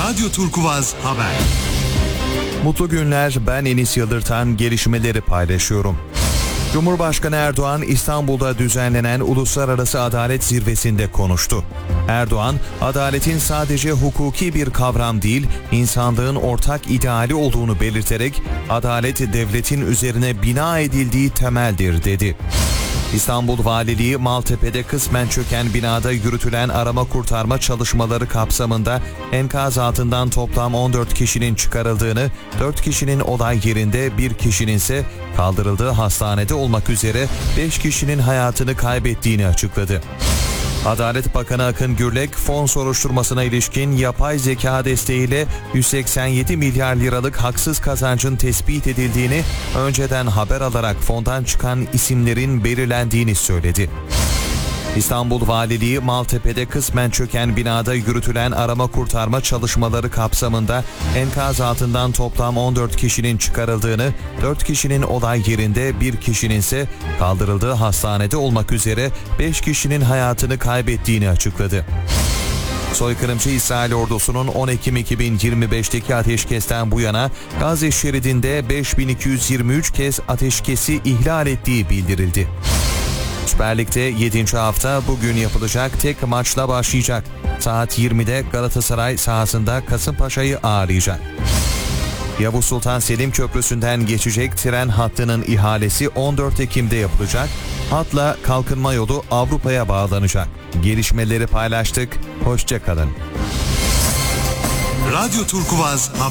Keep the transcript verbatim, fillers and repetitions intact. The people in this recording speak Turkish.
Radyo Turkuvaz Haber. Mutlu günler, ben Enis Yıldırtan, gelişmeleri paylaşıyorum. Cumhurbaşkanı Erdoğan, İstanbul'da düzenlenen Uluslararası Adalet Zirvesi'nde konuştu. Erdoğan, adaletin sadece hukuki bir kavram değil, insanlığın ortak ideali olduğunu belirterek, adalet devletin üzerine bina edildiği temeldir dedi. İstanbul Valiliği, Maltepe'de kısmen çöken binada yürütülen arama kurtarma çalışmaları kapsamında enkaz altından toplam on dört kişinin çıkarıldığını, dört kişinin olay yerinde, bir kişinin ise kaldırıldığı hastanede olmak üzere beş kişinin hayatını kaybettiğini açıkladı. Adalet Bakanı Akın Gürlek, fon soruşturmasına ilişkin yapay zeka desteğiyle yüz seksen yedi milyar liralık haksız kazancın tespit edildiğini, önceden haber alarak fondan çıkan isimlerin belirlendiğini söyledi. İstanbul Valiliği, Maltepe'de kısmen çöken binada yürütülen arama kurtarma çalışmaları kapsamında enkaz altından toplam on dört kişinin çıkarıldığını, dört kişinin olay yerinde, bir kişinin ise kaldırıldığı hastanede olmak üzere beş kişinin hayatını kaybettiğini açıkladı. Soykırımcı İsrail ordusunun on Ekim iki bin yirmi beşteki ateşkesten bu yana Gazze şeridinde beş bin iki yüz yirmi üç kez ateşkesi ihlal ettiği bildirildi. Süper Lig'de yedinci hafta bugün yapılacak tek maçla başlayacak. Saat yirmide Galatasaray sahasında Kasımpaşa'yı ağırlayacak. Yavuz Sultan Selim Köprüsü'nden geçecek tren hattının ihalesi on dört Ekim'de yapılacak. Hatla kalkınma yolu Avrupa'ya bağlanacak. Gelişmeleri paylaştık. Hoşça kalın. Radyo Turkuvaz Haber.